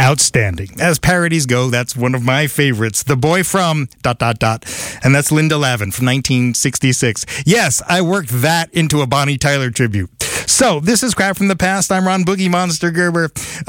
Outstanding. As parodies go, that's one of my favorites. The Boy From ... And that's Linda Lavin from 1966. Yes, I worked that into a Bonnie Tyler tribute. So, this is Crap from the Past. I'm Ron Boogie Monster Gerber.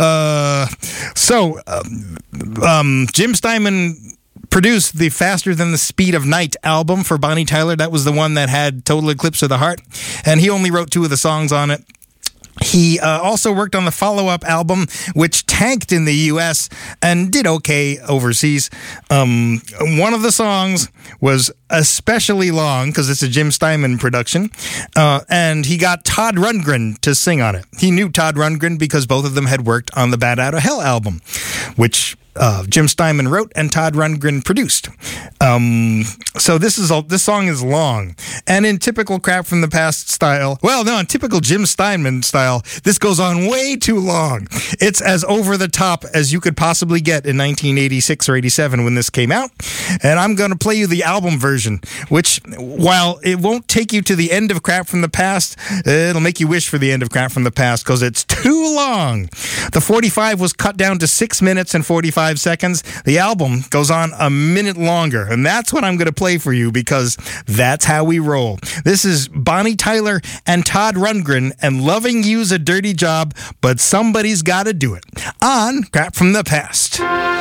Jim Steinman produced the Faster Than the Speed of Night album for Bonnie Tyler. That was the one that had Total Eclipse of the Heart. And he only wrote 2 of the songs on it. He also worked on the follow-up album, which tanked in the U.S. and did okay overseas. One of the songs was especially long because it's a Jim Steinman production, and he got Todd Rundgren to sing on it. He knew Todd Rundgren because both of them had worked on the Bat Out of Hell album, which Jim Steinman wrote and Todd Rundgren produced. So this song is long, and in typical Crap from the Past style, in typical Jim Steinman style, this goes on way too long. It's as over the top as you could possibly get in 1986 or 87 when this came out, and I'm going to play you the album version, which, while it won't take you to the end of Crap from the Past, it'll make you wish for the end of Crap from the Past because it's too long. The 45 was cut down to 6 minutes and 45 seconds. The album goes on a minute longer, and that's what I'm going to play for you because that's how we roll. This is Bonnie Tyler and Todd Rundgren and Loving You's a Dirty Job, but Somebody's Gotta Do It on Crap from the Past.